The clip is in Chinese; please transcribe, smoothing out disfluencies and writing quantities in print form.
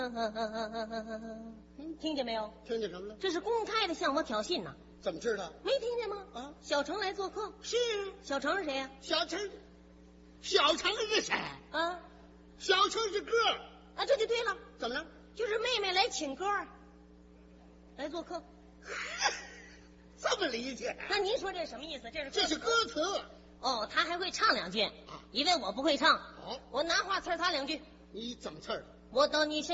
听见没有？ 听见什么了？ 这是公开的向我挑衅呐！ 怎么知道？ 没听见吗？ 啊， 小程来做客。 是小程是谁呀？ 小程是谁？ 啊小程是哥。 啊，这就对了。 怎么了？ 就是妹妹来请哥儿，来做客。 这么理解？ 那您说这什么意思？ 这是歌词。 哦，他还会唱两句啊， 因为我不会唱。 好， 我拿话刺儿他两句。 你怎么刺儿的？ 我到你身